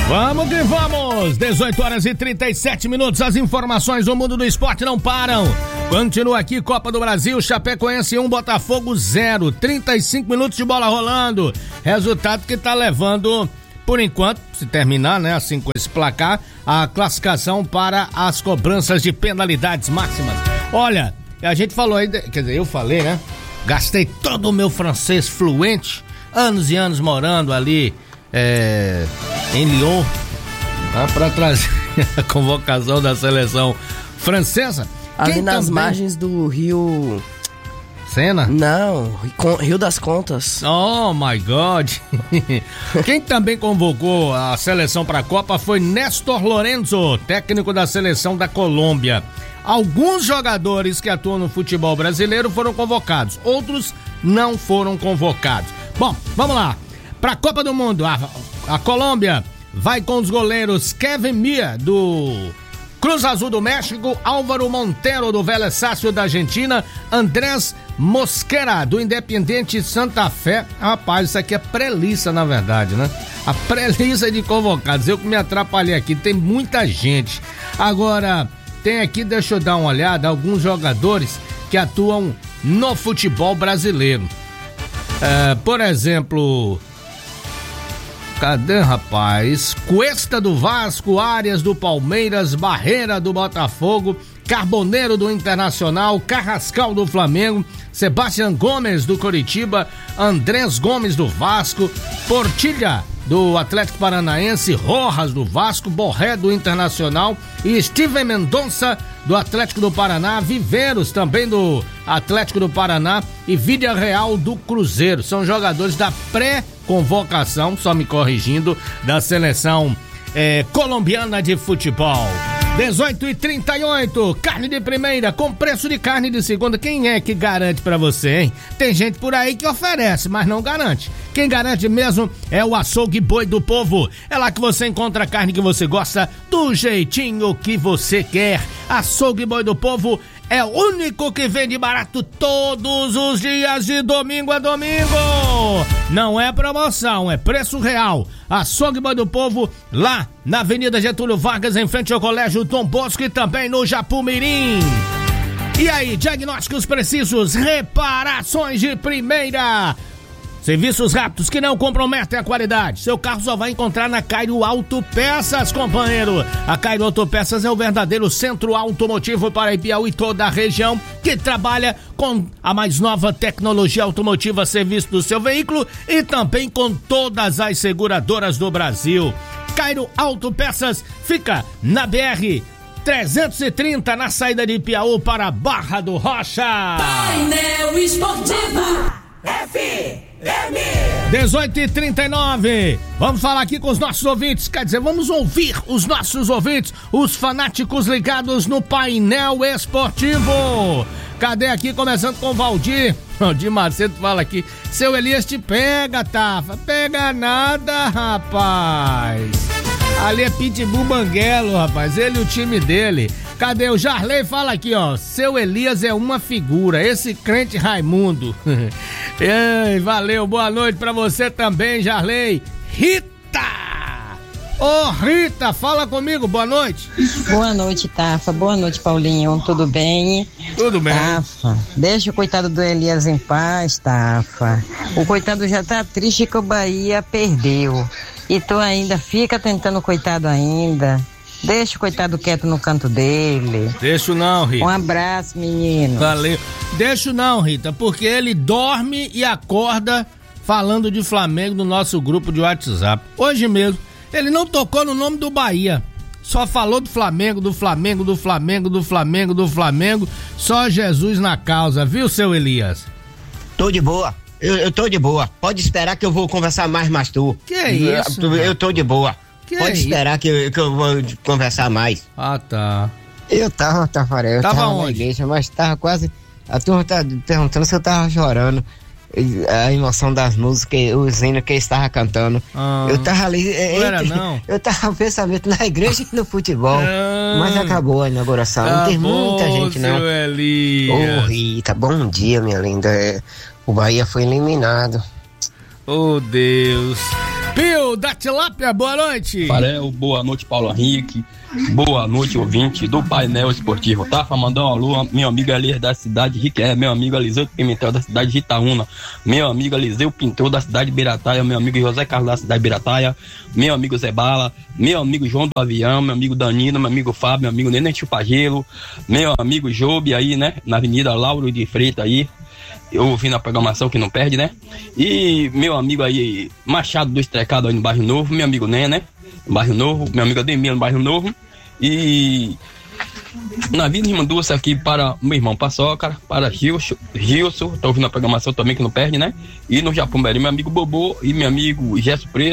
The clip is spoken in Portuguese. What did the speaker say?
Vamos que vamos! 18 horas e 37 minutos. As informações do mundo do esporte não param. Continua aqui, Copa do Brasil, Chapecoense 1, Botafogo 0. 35 minutos de bola rolando. Resultado que tá levando, por enquanto, se terminar, né, assim com esse placar, a classificação para as cobranças de penalidades máximas. Olha, a gente falou aí, quer dizer, eu falei, né? Gastei todo o meu francês fluente, anos e anos morando ali em Lyon, para trazer a convocação da seleção francesa. Ali nas margens do Rio... Sena? Não, Rio das Contas. Oh my God! Quem também convocou a seleção para a Copa foi Néstor Lorenzo, técnico da seleção da Colômbia. Alguns jogadores que atuam no futebol brasileiro foram convocados, outros não foram convocados. Bom, vamos lá. Para a Copa do Mundo, a Colômbia vai com os goleiros Kevin Mia, do Cruz Azul do México, Álvaro Montero, do Vélez Sácio da Argentina, Andrés Mosquera, do Independiente Santa Fé. Rapaz, isso aqui é pré-lista, na verdade, né? A pré-lista de convocados. Eu que me atrapalhei aqui, tem muita gente. Agora, tem aqui, deixa eu dar uma olhada, alguns jogadores que atuam no futebol brasileiro. Por exemplo... Cadê, rapaz? Cuesta do Vasco, Arias do Palmeiras, Barreira do Botafogo, Carboneiro do Internacional, Carrascal do Flamengo, Sebastião Gomes do Coritiba, Andrés Gomes do Vasco, Portilha do Atlético Paranaense, Rojas do Vasco, Borré do Internacional e Steven Mendonça do Atlético do Paraná, Viveiros também do Atlético do Paraná e Vídea Real do Cruzeiro. São jogadores da pré-convocação, só me corrigindo, da seleção colombiana de futebol. 18h38, carne de primeira com preço de carne de segunda. Quem é que garante pra você, hein? Tem gente por aí que oferece, mas não garante. Quem garante mesmo é o Açougue Boi do Povo. É lá que você encontra a carne que você gosta, do jeitinho que você quer. Açougue Boi do Povo é o único que vende barato todos os dias, de domingo a domingo. Não é promoção, é preço real. Açougue Boi do Povo, lá na Avenida Getúlio Vargas, em frente ao Colégio Dom Bosco, e também no Japumirim. E aí, diagnósticos precisos, reparações de primeira. Serviços rápidos que não comprometem a qualidade. Seu carro só vai encontrar na Cairo Autopeças, companheiro. A Cairo Autopeças é o verdadeiro centro automotivo para Ipiauí e toda a região, que trabalha com a mais nova tecnologia automotiva a serviço do seu veículo e também com todas as seguradoras do Brasil. Cairo Autopeças fica na BR 330, na saída de Ipiaú para Barra do Rocha. Painel Esportivo FM 18h39, vamos falar aqui com os nossos ouvintes, quer dizer, vamos ouvir os nossos ouvintes, os fanáticos ligados no Painel Esportivo. Cadê aqui, começando com o Valdir Macedo, fala aqui: seu Elias te pega, Tafa. Pega nada, rapaz. Ali é Pitbull Banguelo, rapaz, ele e o time dele. Cadê o Jarley? Fala aqui, ó. Seu Elias é uma figura, esse crente Raimundo. Ei, valeu, boa noite pra você também, Jarley. Rita! Ô, Rita, fala comigo, boa noite. Boa noite, Tafa. Boa noite, Paulinho. Tudo bem? Tudo bem. Tafa, deixa o coitado do Elias em paz, Tafa. O coitado já tá triste que o Bahia perdeu. E tu ainda fica tentando o coitado ainda. Deixa o coitado quieto no canto dele. Deixo não, Rita. Um abraço, menino. Valeu. Deixo não, Rita, porque ele dorme e acorda falando de Flamengo no nosso grupo de WhatsApp. Hoje mesmo, ele não tocou no nome do Bahia. Só falou do Flamengo, do Flamengo, do Flamengo, do Flamengo, do Flamengo. Só Jesus na causa, viu, seu Elias? Tô de boa. Eu tô de boa. Pode esperar que eu vou conversar mais tu. Que é isso? Eu tô de boa. Pode esperar que eu vou conversar mais. Ah, tá. Eu tava onde? Na igreja, mas tava quase... A turma tá perguntando se eu tava chorando. A emoção das músicas, os hinos que eles estavam cantando. Eu tava ali... Não era, não? Eu tava pensamento na igreja e no futebol. Mas acabou a inauguração. Não tem muita gente, não. Ô, Rita, bom dia, minha linda. O Bahia foi eliminado. Oh, Deus. Pio da Tilápia, boa noite. Farel, boa noite, Paulo Henrique. Boa noite, ouvinte do Painel Esportivo. Tá? Mandar um alô, meu amigo Elias da cidade de Riqué, meu amigo Eliseu Pimentel da cidade de Itaúna, meu amigo Eliseu Pintor da cidade de Birataia, meu amigo José Carlos da cidade de Birataia, meu amigo Zé Bala, meu amigo João do Avião, meu amigo Danilo, meu amigo Fábio, meu amigo Neném Chupagelo, meu amigo Jobe aí, né? Na Avenida Lauro de Freitas aí. Eu ouvi na programação que não perde, né? E meu amigo aí, Machado do Estrecado aí no Bairro Novo, meu amigo Né, né? No Bairro Novo, meu amigo Ademir no Bairro Novo. E na Vila Irmandúcia aqui para meu irmão Paçoca, para Gilson, tá ouvindo a programação também que não perde, né? E no Japumberi, meu amigo Bobô e meu amigo Gesso Preto.